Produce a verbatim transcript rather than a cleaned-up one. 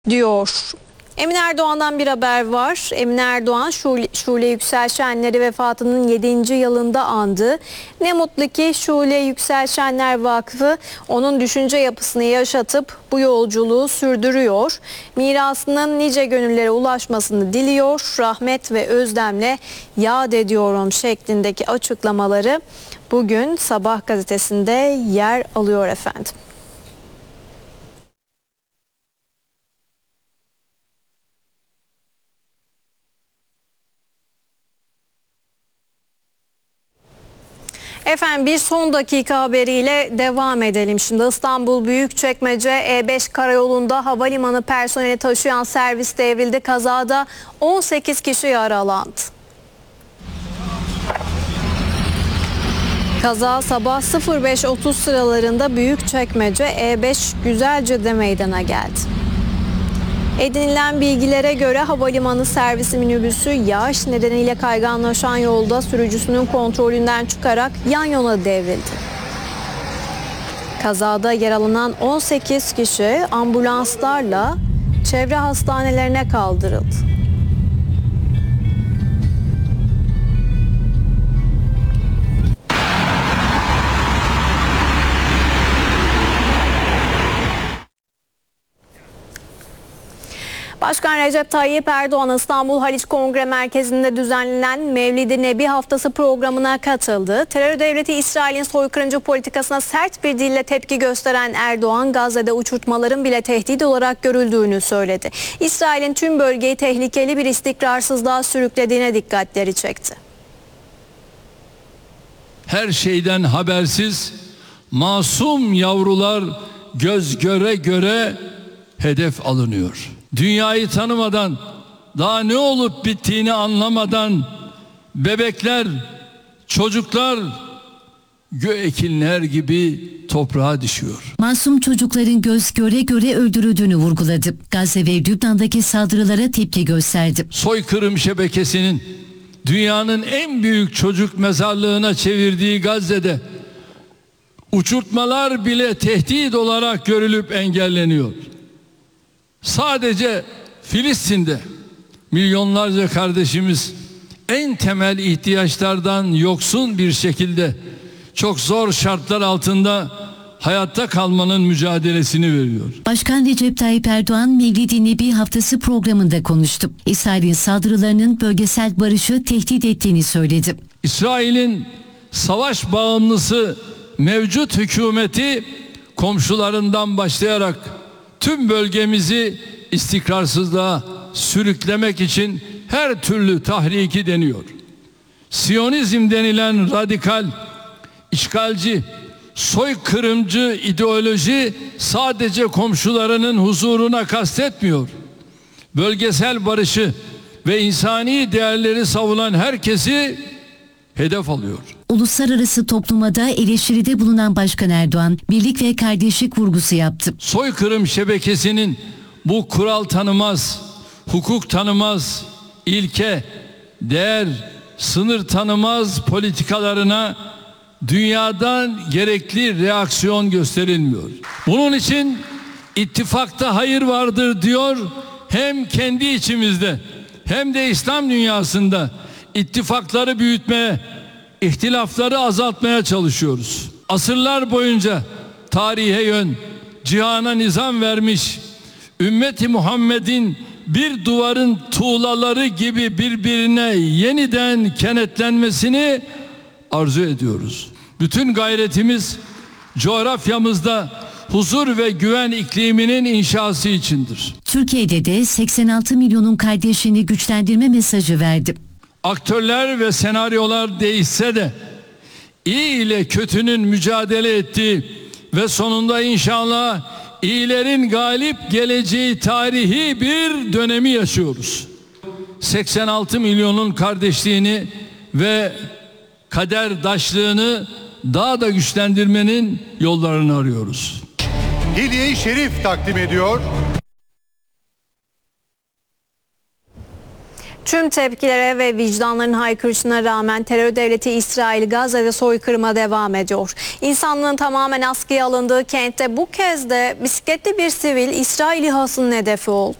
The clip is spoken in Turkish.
diyor. Emin Erdoğan'dan bir haber var. Emin Erdoğan Şule, Şule Yüksel Şenler'i vefatının yedinci yılında andı. Ne mutlu ki Şule Yüksel Şenler Vakfı onun düşünce yapısını yaşatıp bu yolculuğu sürdürüyor. Mirasının nice gönüllere ulaşmasını diliyor. Rahmet ve özlemle yad ediyorum şeklindeki açıklamaları bugün Sabah gazetesinde yer alıyor efendim. Efendim bir son dakika haberiyle devam edelim. Şimdi İstanbul Büyükçekmece E beş karayolunda havalimanı personeli taşıyan servis devrildi. Kazada on sekiz kişi yaralandı. Kaza sabah sıfır beş otuz sıralarında Büyükçekmece E beş Güzelce'de meydana geldi. Edinilen bilgilere göre havalimanı servisi minibüsü yağış nedeniyle kayganlaşan yolda sürücüsünün kontrolünden çıkarak yan yola devrildi. Kazada yaralanan on sekiz kişi ambulanslarla çevre hastanelerine kaldırıldı. Başkan Recep Tayyip Erdoğan İstanbul Haliç Kongre Merkezi'nde düzenlenen Mevlid-i Nebi Haftası programına katıldı. Terör devleti İsrail'in soykırımcı politikasına sert bir dille tepki gösteren Erdoğan, Gazze'de uçurtmaların bile tehdit olarak görüldüğünü söyledi. İsrail'in tüm bölgeyi tehlikeli bir istikrarsızlığa sürüklediğine dikkatleri çekti. Her şeyden habersiz masum yavrular göz göre göre hedef alınıyor. Dünyayı tanımadan, daha ne olup bittiğini anlamadan bebekler, çocuklar göğekinler gibi toprağa düşüyor. Masum çocukların göz göre göre öldürüldüğünü vurguladı. Gazze ve Lübnan'daki saldırılara tepki gösterdi. Soykırım şebekesinin dünyanın en büyük çocuk mezarlığına çevirdiği Gazze'de uçurtmalar bile tehdit olarak görülüp engelleniyor. Sadece Filistin'de milyonlarca kardeşimiz en temel ihtiyaçlardan yoksun bir şekilde çok zor şartlar altında hayatta kalmanın mücadelesini veriyor. Başkan Recep Tayyip Erdoğan Mevlid-i Nebi Haftası programında konuştu. İsrail'in saldırılarının bölgesel barışı tehdit ettiğini söyledi. İsrail'in savaş bağımlısı mevcut hükümeti komşularından başlayarak tüm bölgemizi istikrarsızlığa sürüklemek için her türlü tahriki deniyor. Siyonizm denilen radikal, işgalci, soykırımcı ideoloji sadece komşularının huzuruna kastetmiyor. Bölgesel barışı ve insani değerleri savunan herkesi hedef alıyor. Uluslararası topluma da eleştiride bulunan Başkan Erdoğan, birlik ve kardeşlik vurgusu yaptı. Soykırım şebekesinin bu kural tanımaz, hukuk tanımaz, ilke, değer, sınır tanımaz politikalarına dünyadan gerekli reaksiyon gösterilmiyor. Bunun için ittifakta hayır vardır diyor, hem kendi içimizde hem de İslam dünyasında ittifakları büyütmeye, ihtilafları azaltmaya çalışıyoruz. Asırlar boyunca tarihe yön, cihana nizam vermiş, ümmeti Muhammed'in bir duvarın tuğlaları gibi birbirine yeniden kenetlenmesini arzu ediyoruz. Bütün gayretimiz coğrafyamızda huzur ve güven ikliminin inşası içindir. Türkiye'de de seksen altı milyonun kardeşliğini güçlendirme mesajı verdi. Aktörler ve senaryolar değişse de iyi ile kötünün mücadele ettiği ve sonunda inşallah iyilerin galip geleceği tarihi bir dönemi yaşıyoruz. seksen altı milyonun kardeşliğini ve kaderdaşlığını daha da güçlendirmenin yollarını arıyoruz. Hilye-i Şerif takdim ediyor. Tüm tepkilere ve vicdanların haykırışına rağmen terör devleti İsrail Gazze'de soykırıma devam ediyor. İnsanlığın tamamen askıya alındığı kentte bu kez de bisikletli bir sivil İsrail İHA'sının hedefi oldu.